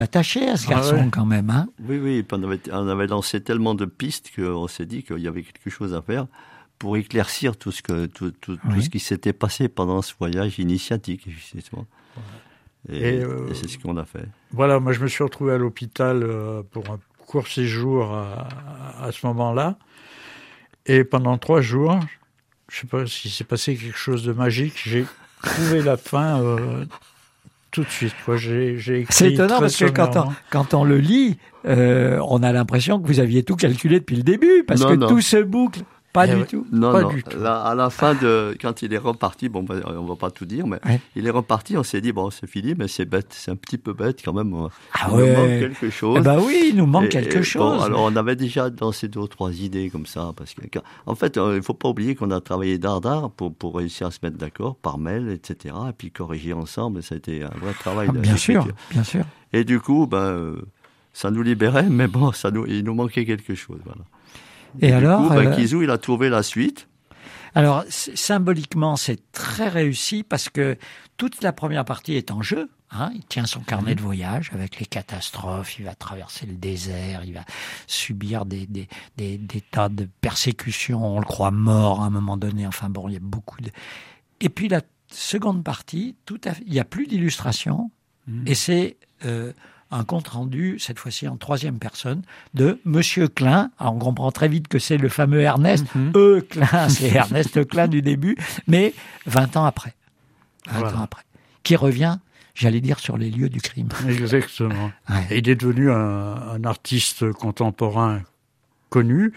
Attaché à ce garçon quand même, hein. Oui, on avait lancé tellement de pistes qu'on s'est dit qu'il y avait quelque chose à faire pour éclaircir tout ce qui s'était passé pendant ce voyage initiatique, justement. Et c'est ce qu'on a fait. Voilà, moi je me suis retrouvé à l'hôpital pour un court séjour à ce moment-là. Et pendant 3 jours, je ne sais pas s'il s'est passé quelque chose de magique, j'ai trouvé la fin tout de suite. J'ai écrit. C'est étonnant parce que quand on le lit, on a l'impression que vous aviez tout calculé depuis le début, parce que tout se boucle. Pas du tout. Non. Là, à la fin quand il est reparti, on va pas tout dire, mais il est reparti, on s'est dit, bon, c'est fini, mais c'est bête, c'est un petit peu bête quand même. Il nous manque quelque chose. Il nous manque quelque chose. Bon, alors, on avait déjà dansé 2 ou 3 idées comme ça, parce que, en fait, il faut pas oublier qu'on a travaillé d'art pour réussir à se mettre d'accord par mail, etc., et puis corriger ensemble, ça a été un vrai travail. Bien sûr. Et du coup, ça nous libérait, mais bon, il nous manquait quelque chose, voilà. Et alors, Guizou, il a trouvé la suite. Alors, symboliquement, c'est très réussi parce que toute la première partie est en jeu. Hein, il tient son carnet de voyage avec les catastrophes, il va traverser le désert, il va subir des tas de persécutions, on le croit mort à un moment donné. Enfin bon, il y a beaucoup de... Et puis la seconde partie, il n'y a plus d'illustration et c'est... un compte-rendu, cette fois-ci en 3e personne, de Monsieur Klein. Alors, on comprend très vite que c'est le fameux Ernest. Klein, c'est Ernest Klein du début, mais 20 ans après. 20 ans après. Qui revient, j'allais dire, sur les lieux du crime. Exactement. Et il est devenu un artiste contemporain connu.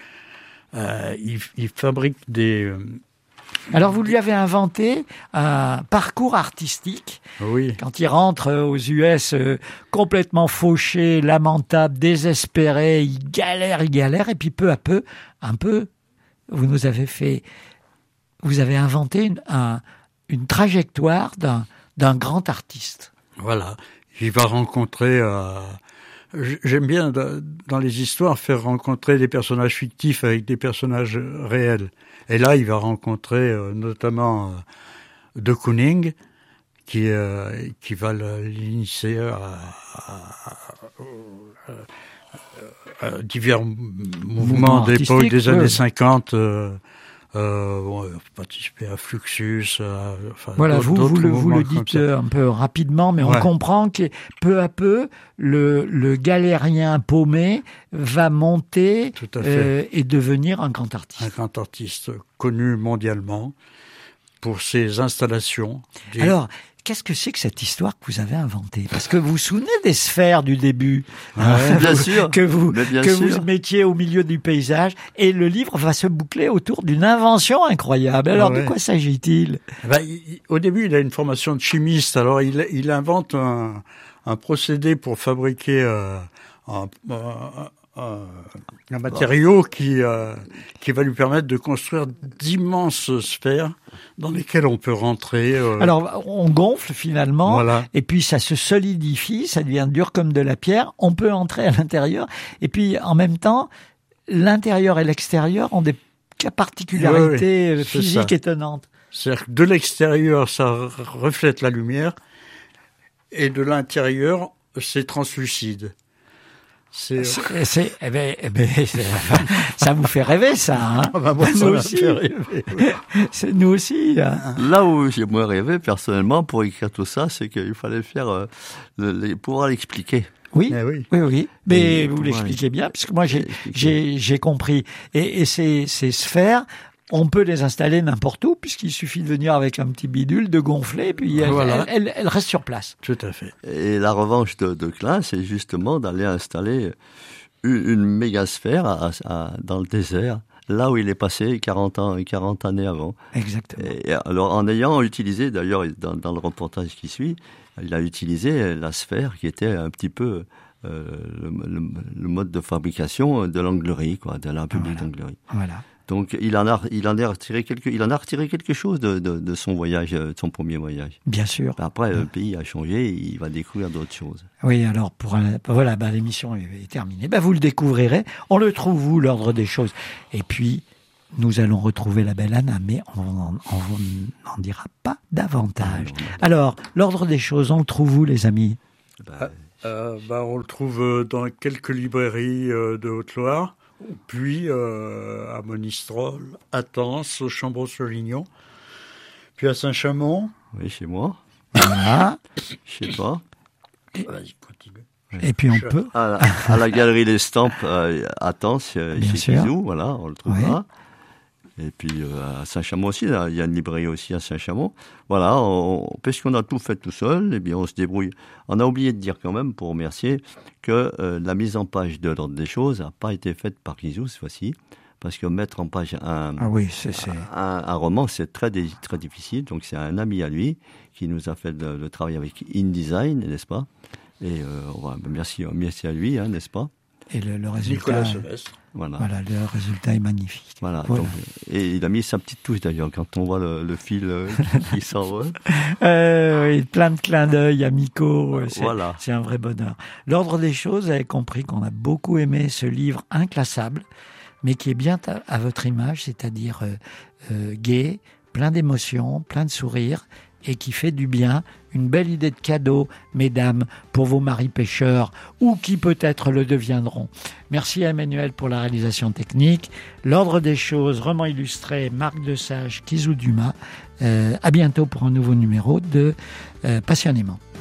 Il fabrique des... Alors, vous lui avez inventé un parcours artistique. Oui. Quand il rentre aux US complètement fauché, lamentable, désespéré, il galère, et puis peu à peu, vous avez inventé une trajectoire d'un grand artiste. Voilà. Il va rencontrer... J'aime bien, dans les histoires, faire rencontrer des personnages fictifs avec des personnages réels. Et là, il va rencontrer notamment De Kooning, qui va l'initier à divers mouvements d'époque des années 50. Participer à Fluxus. Voilà, vous le dites un peu rapidement, mais on comprend que peu à peu, le galérien paumé va monter et devenir un grand artiste. Un grand artiste connu mondialement pour ses installations. Alors, qu'est-ce que c'est que cette histoire que vous avez inventée ? Parce que vous vous souvenez des sphères du début, bien sûr, que vous mettiez au milieu du paysage, et le livre va se boucler autour d'une invention incroyable. Alors, de quoi s'agit-il ? Au début, il a une formation de chimiste, alors il invente un procédé pour fabriquer un matériau qui va lui permettre de construire d'immenses sphères dans lesquelles on peut rentrer. Alors, on gonfle finalement, et puis ça se solidifie, ça devient dur comme de la pierre. On peut entrer à l'intérieur, et puis en même temps, l'intérieur et l'extérieur ont des particularités physiques étonnantes. C'est-à-dire que de l'extérieur, ça reflète la lumière, et de l'intérieur, c'est translucide. Ça vous fait rêver, ça, hein? Moi, ça m'a fait rêver. C'est nous aussi. Hein. Là où j'ai moins rêvé, personnellement, pour écrire tout ça, c'est qu'il fallait faire pouvoir l'expliquer. Oui. Mais vous l'expliquez bien, puisque moi, j'ai compris. Et ces sphères, on peut les installer n'importe où, puisqu'il suffit de venir avec un petit bidule, de gonfler, puis elles restent sur place. Tout à fait. Et la revanche de Klein, c'est justement d'aller installer une mégasphère dans le désert, là où il est passé 40 années avant. Exactement. Et alors, en ayant utilisé, d'ailleurs, dans le reportage qui suit, il a utilisé la sphère qui était un petit peu le mode de fabrication de l'anglerie, de la République d'Anglerie. Voilà. Donc il en a retiré quelque chose de son voyage, de son premier voyage. Bien sûr. Après, le pays a changé, il va découvrir d'autres choses. Oui, alors l'émission est terminée. Vous le découvrirez. On le trouve où, l'ordre des choses? Et puis, nous allons retrouver la belle Anna, mais on n'en dira pas davantage. Alors, l'ordre des choses, on le trouve où, les amis? On le trouve dans quelques librairies de Haute-Loire, puis à Monistrol, à Tence, au Chambon-sur-Lignon, puis à Saint-Chamond. Oui, chez moi. Voilà. Chez toi. Vas-y, continue. Et puis on peut... À la Galerie d'Estampes à Tence, chez Kizou, voilà, on le trouve là. Et puis à Saint-Chamond aussi, là, il y a une librairie aussi à Saint-Chamond. Voilà, puisqu'on a tout fait tout seul, eh bien on se débrouille. On a oublié de dire quand même, pour remercier, que la mise en page de l'ordre des choses n'a pas été faite par Kizou cette fois-ci. Parce que mettre en page un roman, c'est très difficile. Donc c'est un ami à lui qui nous a fait le travail avec InDesign, n'est-ce pas? Et merci à lui, n'est-ce pas? Et le résultat, Nicolas Sevestre. Voilà, le résultat est magnifique. Voilà. Donc, et il a mis sa petite touche d'ailleurs quand on voit le fil qui s'envole. Plein de clins d'œil amicaux. Voilà. C'est un vrai bonheur. L'ordre des choses, vous avez compris qu'on a beaucoup aimé ce livre inclassable, mais qui est bien à votre image, c'est-à-dire gai, plein d'émotions, plein de sourires, et qui fait du bien. Une belle idée de cadeau, mesdames, pour vos maris pêcheurs, ou qui peut-être le deviendront. Merci à Emmanuel pour la réalisation technique. L'ordre des choses, roman illustré, Marc Desage, Kizou Dumas. À bientôt pour un nouveau numéro de Passionnément.